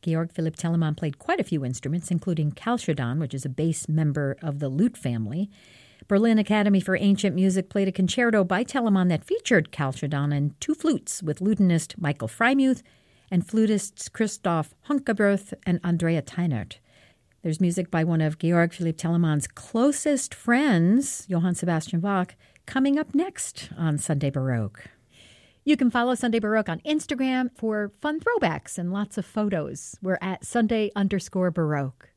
Georg Philipp Telemann played quite a few instruments, including Kalchodon, which is a bass member of the lute family. Berlin Academy for Ancient Music played a concerto by Telemann that featured Kalchodon and two flutes with lutenist Michael Freimuth and flutists Christoph Hunkeberth and Andrea Teinert. There's music by one of Georg Philipp Telemann's closest friends, Johann Sebastian Bach, coming up next on Sunday Baroque. You can follow Sunday Baroque on Instagram for fun throwbacks and lots of photos. We're at Sunday_Baroque.